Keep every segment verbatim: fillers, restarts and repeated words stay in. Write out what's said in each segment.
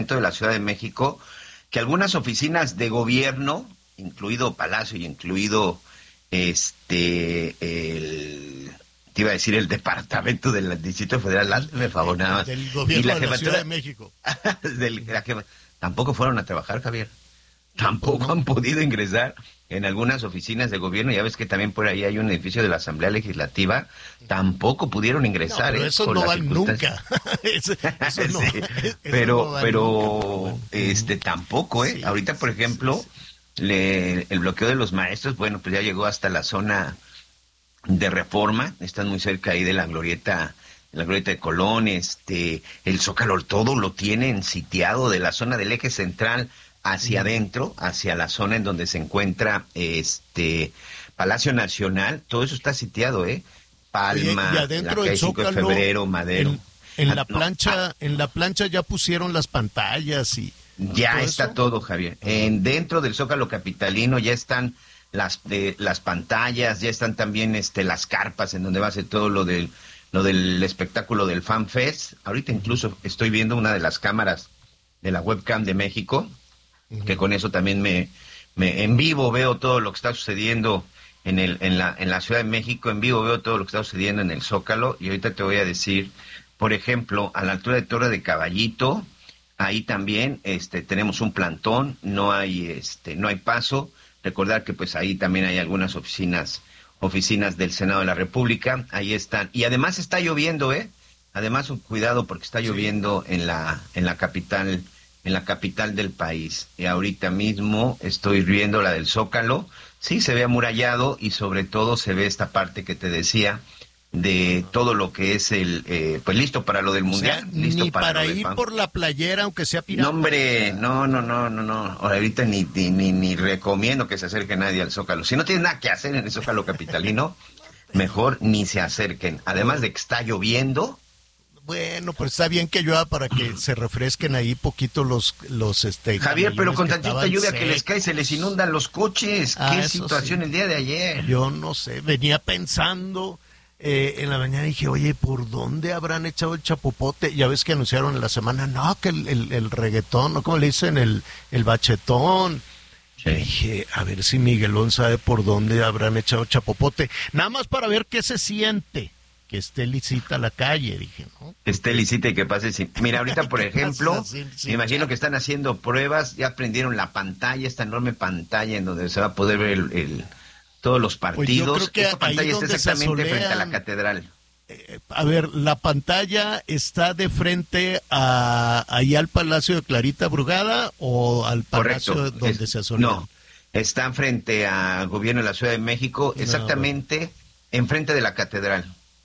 de la Ciudad de México, que algunas oficinas de gobierno, incluido Palacio y incluido este el te iba a decir el departamento del Distrito Federal, hazme favor nada más, del gobierno y la de la jefatura, Ciudad de México, del, la jefa, tampoco fueron a trabajar, Javier. Tampoco no han podido ingresar en algunas oficinas de gobierno. Ya ves que también por ahí hay un edificio de la Asamblea Legislativa. Tampoco pudieron ingresar. No, pero ¿eh? esos Por no las van nunca. eso, eso no, sí, eso pero, no van pero, nunca, este, tampoco, ¿eh? Sí, Ahorita, por sí, ejemplo, sí, sí. Le, el bloqueo de los maestros, bueno, pues ya llegó hasta la zona de Reforma. Están muy cerca ahí de la glorieta, la glorieta de Colón, este, el Zócalo, todo lo tienen sitiado de la zona del eje central hacia adentro, hacia la zona en donde se encuentra este Palacio Nacional, todo eso está sitiado, ¿eh? Palma, Oye, y adentro la del cinco de Zócalo, febrero, Madero. En, en Ah, la no, plancha, ah, en la plancha ya pusieron las pantallas y, y ya todo está eso. todo, Javier. En dentro del Zócalo capitalino ya están las de las pantallas, ya están también este las carpas en donde va a ser todo lo del lo del espectáculo del Fan Fest. Ahorita incluso estoy viendo una de las cámaras de la webcam de México, que con eso también me, me en vivo veo todo lo que está sucediendo en el en la en la Ciudad de México, en vivo veo todo lo que está sucediendo en el Zócalo. Y ahorita te voy a decir, por ejemplo, a la altura de Torre de Caballito, ahí también este tenemos un plantón, no hay este no hay paso. Recordar que pues ahí también hay algunas oficinas oficinas del Senado de la República, ahí están. Y además está lloviendo, ¿eh? Además, un cuidado porque está lloviendo sí. en la en la capital en la capital del país. Y ahorita mismo estoy viendo la del Zócalo, sí se ve amurallado y sobre todo se ve esta parte que te decía de todo lo que es el, eh, pues listo para lo del Mundial. O sea, listo ni para, para lo ir de por la playera, aunque sea pirata. No, hombre, no, no, no, no, no. Ahorita ni, ni, ni, ni recomiendo que se acerque nadie al Zócalo. Si no tienes nada que hacer en el Zócalo capitalino, mejor ni se acerquen. Además de que está lloviendo. Bueno, pues está bien que llueva para que se refresquen ahí poquito los, los este. Javier, pero con tantita lluvia secos. Que les cae se les inundan los coches. Ah, qué situación sí. El día de ayer. Yo no sé, venía pensando eh, en la mañana y dije, oye, ¿por dónde habrán echado el chapopote? Ya ves que anunciaron en la semana, no, que el, el, el reggaetón, ¿no? ¿Cómo le dicen? El, el bachetón. Sí. Y dije, a ver si Miguelón sabe por dónde habrán echado chapopote. Nada más para ver qué se siente. Que esté lisita la calle, dije, ¿no? Que esté lisita y que pase sin... Mira, ahorita, por ejemplo, sin, sin me imagino que están haciendo pruebas, ya prendieron la pantalla, esta enorme pantalla en donde se va a poder ver el, el, todos los partidos. Pues yo creo que esta pantalla está exactamente frente a la catedral. Eh, a ver, la pantalla está de frente a ahí al Palacio de Clarita Brugada o al Palacio Correcto. Donde es, se asolean. No, está frente al gobierno de la Ciudad de México, exactamente no, bueno. enfrente de la catedral.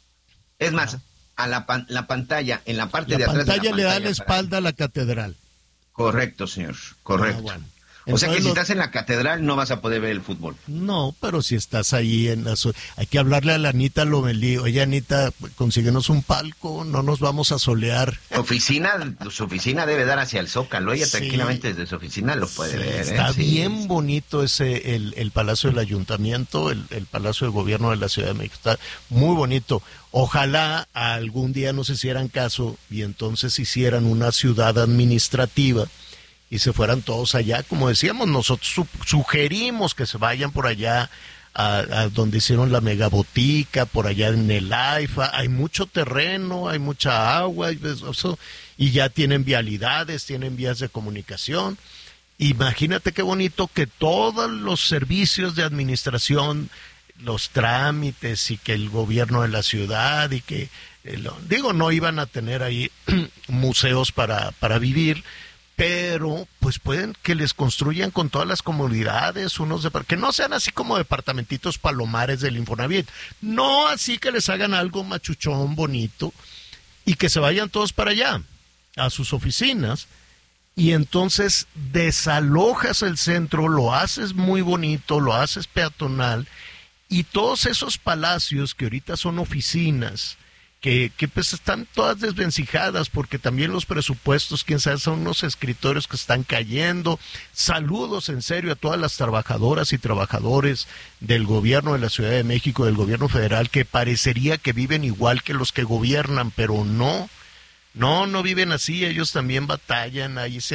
Es más, a la, pan, la pantalla, en la parte la de atrás pantalla de la le pantalla da la espalda a la catedral. Correcto, señor, correcto. Ah, bueno. O sea que si lo... estás en la catedral no vas a poder ver el fútbol. No, pero si estás ahí en la... Hay que hablarle a la Anita Lomelí. Oye, Anita, consíguenos un palco, no nos vamos a solear. Oficina, su oficina debe dar hacia el Zócalo. Ella sí. tranquilamente desde su oficina lo puede sí, ver. Está ¿eh? bien sí. bonito ese, el, el Palacio del Ayuntamiento, el, el Palacio de Gobierno de la Ciudad de México. Está muy bonito. Ojalá algún día nos hicieran caso y entonces hicieran una ciudad administrativa y se fueran todos allá, como decíamos, nosotros su sugerimos que se vayan por allá a, a donde hicieron la megabotica, por allá en el AIFA, hay mucho terreno, hay mucha agua, y, eso, y ya tienen vialidades, tienen vías de comunicación. Imagínate qué bonito que todos los servicios de administración, los trámites y que el gobierno de la ciudad y que, eh, lo, digo, no iban a tener ahí museos para, para vivir, pero pues pueden que les construyan con todas las comodidades, unos de, que no sean así como departamentitos palomares del Infonavit, no así que les hagan algo machuchón, bonito, y que se vayan todos para allá, a sus oficinas, y entonces desalojas el centro, lo haces muy bonito, lo haces peatonal, y todos esos palacios que ahorita son oficinas, que, que pues están todas desvencijadas porque también los presupuestos, quién sabe, son unos escritorios que están cayendo. Saludos en serio a todas las trabajadoras y trabajadores del gobierno de la Ciudad de México, del gobierno federal, que parecería que viven igual que los que gobiernan, pero no, No, no viven así, ellos también batallan, ahí se